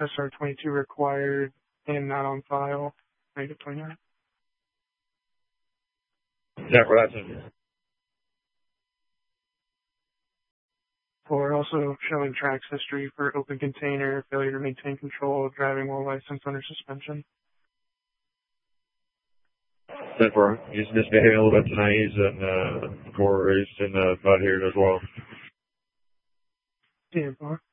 SR22 required and not on file. Make it 29. Yeah, for that. For also showing tracks history for open container, failure to maintain control, driving while licensed under suspension. Then for he's misbehaving a little bit tonight. He's in, he's in mud here as well. Yeah,